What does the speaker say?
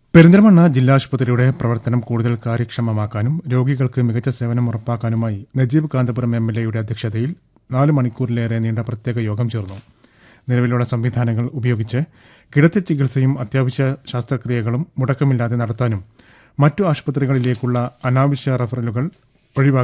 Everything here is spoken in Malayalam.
പെരിന്തൽമണ്ണ ജില്ലാ ആശുപത്രിയുടെ പ്രവർത്തനം കൂടുതൽ കാര്യക്ഷമമാക്കാനും രോഗികൾക്ക് മികച്ച സേവനം ഉറപ്പാക്കാനുമായി നജീബ് കാന്തപുരം MLA യുടെ അധ്യക്ഷതയിൽ 4 മണിക്കൂറിലേറെ നീണ്ട പ്രത്യേക യോഗം ചേർന്നു. നിലവിലുള്ള സംവിധാനങ്ങൾ ഉപയോഗിച്ച് കിടത്തി ചികിത്സയും അത്യാവശ്യ ശസ്ത്രക്രിയകളും മുടക്കമില്ലാതെ നടത്താനും മറ്റു ആശുപത്രികളിലേക്കുള്ള അനാവശ്യ റഫറലുകൾ ഒഴിവാക്കാനും